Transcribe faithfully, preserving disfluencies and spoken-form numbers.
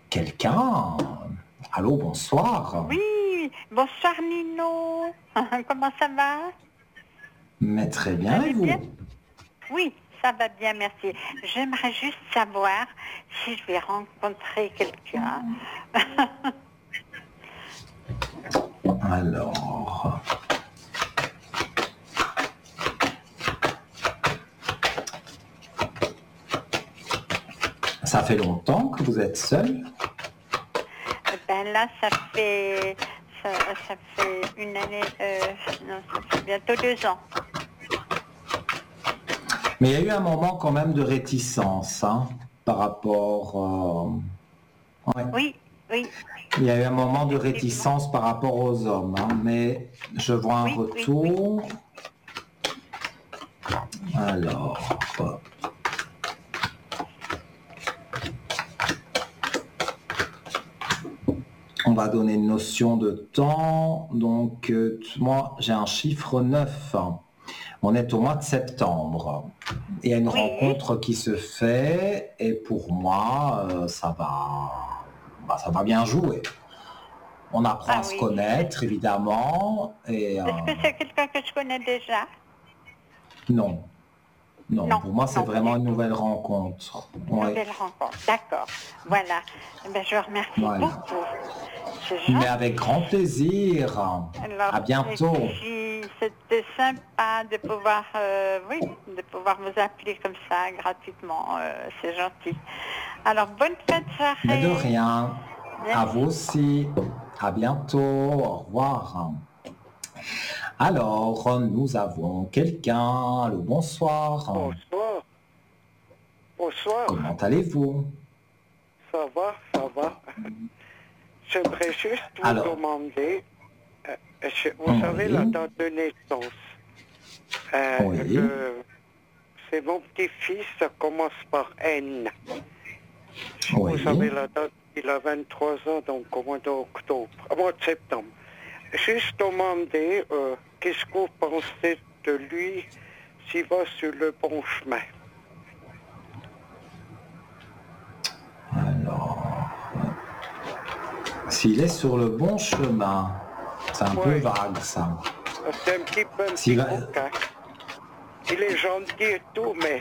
quelqu'un. Allô, bonsoir. Oui, bonsoir Nino. Comment ça va? Mais très Vous bien, et allez bien? vous? Oui, ça va bien, merci. J'aimerais juste savoir si je vais rencontrer quelqu'un. Alors, ça fait longtemps que vous êtes seul? Ben là, ça fait, ça, ça fait une année, euh, non, ça fait bientôt deux ans. Mais il y a eu un moment quand même de réticence hein, par rapport... euh, ouais. Oui, oui, Il y a eu un moment de effectivement. réticence par rapport aux hommes, hein, mais je vois un Oui, oui, oui. retour. Alors, on va donner une notion de temps. Donc, euh, moi, j'ai un chiffre neuf. On est au mois de septembre. Il y a une Oui. rencontre qui se fait et pour moi, euh, ça va, bah, ça va bien jouer. On apprend Ah à se oui. connaître, évidemment, et euh, Est-ce que c'est quelqu'un que je connais déjà? non, non, Non, pour moi, c'est non, vraiment du une tout. nouvelle rencontre. Une Oui, nouvelle rencontre. D'accord. Voilà. Eh ben, je vous remercie voilà. beaucoup. C'est Mais avec grand gentil. plaisir. Alors, À et bientôt. puis, c'était sympa de pouvoir, euh, oui, de pouvoir vous appeler comme ça gratuitement. euh, c'est gentil. Alors, bonne fin de Mais de soirée. rien. À vous Merci. aussi. À bientôt. Au revoir. Alors, nous avons quelqu'un. Allô, bonsoir. Bonsoir. Bonsoir. Comment allez-vous? Ça va, ça va. J'aimerais juste vous Alors, demander, euh, je- vous savez la oui, date de naissance. Euh, oui, le, c'est mon petit-fils, ça commence par N. Vous oui. savez la date, il a vingt-trois ans, donc au mois d'octobre, au mois de septembre. Juste demander, euh, qu'est-ce que vous pensez de lui s'il va sur le bon chemin? Alors, s'il est sur le bon chemin, c'est un peu Oui, vague ça. c'est un petit peu un S'il petit va- coquin. Il est gentil et tout, mais